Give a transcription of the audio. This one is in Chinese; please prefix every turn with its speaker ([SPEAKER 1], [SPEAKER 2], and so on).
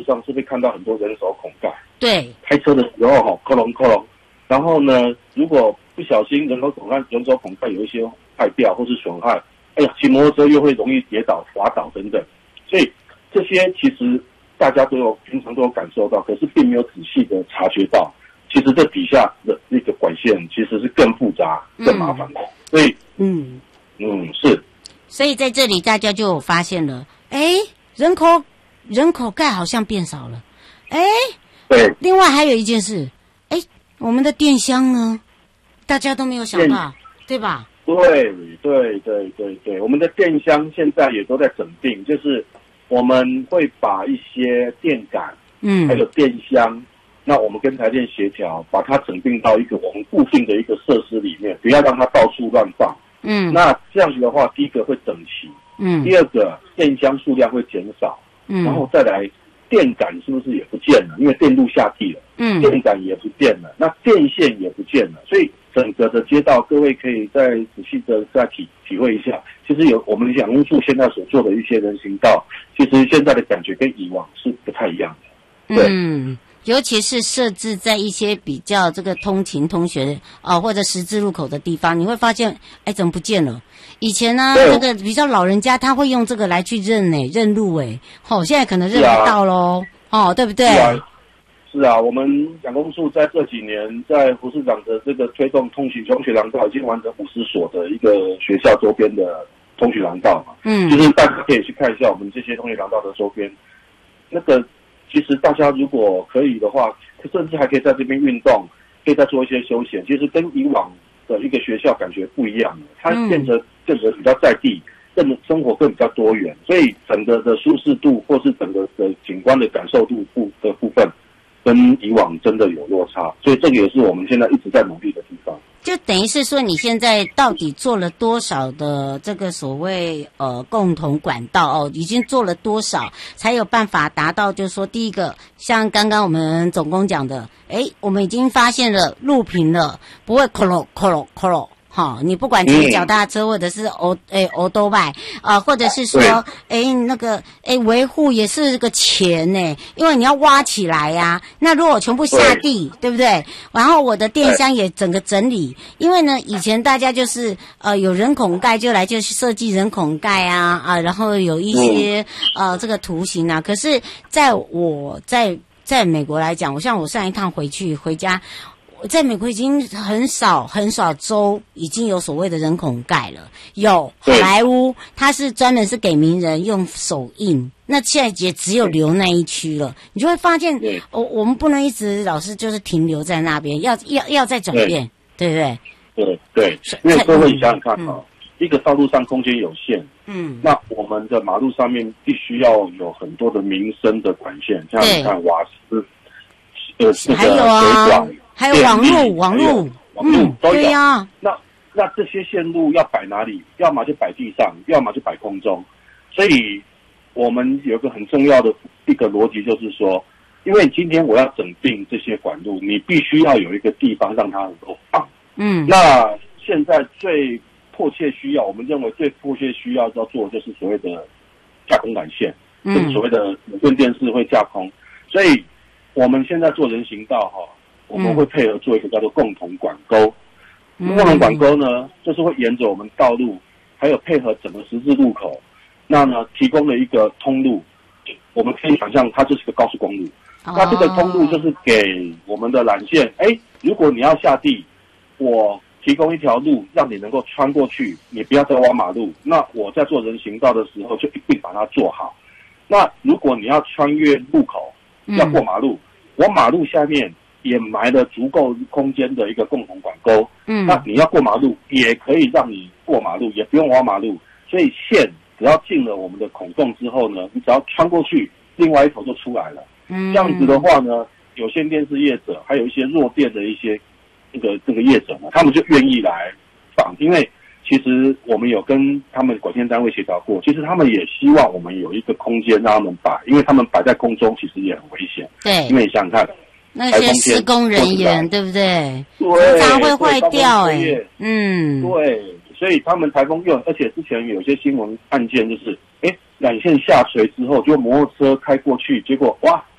[SPEAKER 1] 上是会看到很多人手孔盖。
[SPEAKER 2] 对，
[SPEAKER 1] 开车的时候扣隆，然后呢，如果不小心人手孔盖有一些坏掉或是损害，哎呀，骑摩托车又会容易跌倒、滑倒等等，所以这些其实大家平常都有感受到，可是并没有仔细的察觉到，其实这底下的那个管线其实是更复杂、更麻烦的。所以，是。
[SPEAKER 2] 所以在这里大家就有发现了，人口盖好像变少了，
[SPEAKER 1] 对。
[SPEAKER 2] 另外还有一件事，我们的电箱呢，大家都没有想到，对吧？对，我们的电箱现在也都在整并，就是我们会把一些电杆，还有电箱，那我们跟台电协调，把它整并到一个我们固定的一个设施里面，不要让它到处乱放。那这样子的话，第一个会整齐，第二个电箱数量会减少，然后再来电杆是不是也不见了？因为电路下地了，电杆也不见了，那电线也不见了，所以整个的街道，各位可以再仔细的再体会一下。其实我们养工处现在所做的一些人行道，其实现在的感觉跟以往是不太一样的。对。 尤其是设置在一些比较这个通勤通学或者十字路口的地方，你会发现怎么不见了？以前呢那个比较老人家他会用这个来去认路现在可能认不到咯对不对？
[SPEAKER 1] 是啊，我们养工处在这几年在胡市长的这个推动通行通学廊道，已经完成50所的一个学校周边的通学廊道嘛。就是大家可以去看一下我们这些通学廊道的周边，那个其实大家如果可以的话，甚至还可以在这边运动，可以再做一些休闲。其实跟以往的一个学校感觉不一样了，它变得比较在地，生活更比较多元，所以整个的舒适度或是整个的景观的感受度的部分，跟以往真的有落差。所以这个也是我们现在一直在努力的地方。
[SPEAKER 2] 就等于是说，你现在到底做了多少的这个所谓共同管道已经做了多少，才有办法达到？就是说，第一个，像刚刚我们总工讲的，我们已经发现了路平了，不会扣咯。你不管骑脚踏车或者是欧多拜或者是说维护也是个钱呢，因为你要挖起来呀。那如果全部下地，对不对？然后我的电箱也整个整理，因为呢以前大家就是有人孔盖就来就设计人孔盖然后有一些这个图形可是在美国来讲，像我上一趟回家。在美国已经很少州已经有所谓的人孔盖了，有好莱坞它是专门是给名人用手印，那现在也只有留那一区了。你就会发现我们不能一直老是就是停留在那边，要再转变，对不对？
[SPEAKER 1] 对，因为各位想想看一个道路上空间有限，那我们的马路上面必须要有很多的民生的管线，像你看瓦斯
[SPEAKER 2] 还有水管，还有网路都有。对呀。
[SPEAKER 1] 那这些线路要摆哪里？要么就摆地上，要么就摆空中。所以我们有一个很重要的一个逻辑，就是说，因为今天我要整并这些管路，你必须要有一个地方让它能够放。那现在最迫切需要，我们认为最迫切需要做的就是所谓的架空管线，就是所谓的有线电视会架空。所以我们现在做人行道我们会配合做一个叫做共同管沟。共同管沟呢，就是会沿着我们道路，还有配合整个十字路口，那呢提供了一个通路。我们可以想象它就是个高速公路。那这个通路就是给我们的缆线，如果你要下地，我提供一条路让你能够穿过去，你不要再挖马路。那我在做人行道的时候就一定把它做好。那如果你要穿越路口，要过马路，我马路下面也埋了足够空间的一个共同管沟，那你要过马路也可以让你过马路，也不用挖马路。所以线只要进了我们的孔洞之后呢，你只要穿过去，另外一头就出来了。这样子的话呢，有线电视业者还有一些弱电的一些这个业者呢，他们就愿意来放，因为其实我们有跟他们管线单位协调过，其实他们也希望我们有一个空间让他们摆，因为他们摆在空中其实也很危险。
[SPEAKER 2] 对，
[SPEAKER 1] 因为你想想看，
[SPEAKER 2] 那些施工人员对不对？
[SPEAKER 1] 对，
[SPEAKER 2] 常常会坏掉
[SPEAKER 1] 对，所以他们台风用，而且之前有些新闻案件就是，缆线下垂之后，就摩托车开过去，结果哇！